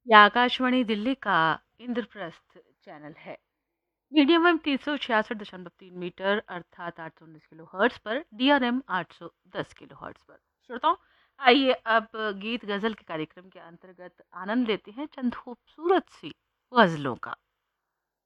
यह आकाशवाणी दिल्ली का इंद्रप्रस्थ चैनल है। मीडियम वेव 366.3 मीटर अर्थात 819 किलो हर्ट्ज पर, DRM 810 किलो हर्ट्ज पर। श्रोताओं, आइए अब गीत गजल के कार्यक्रम के अंतर्गत आनंद लेते हैं चंद खूबसूरत सी गजलों का।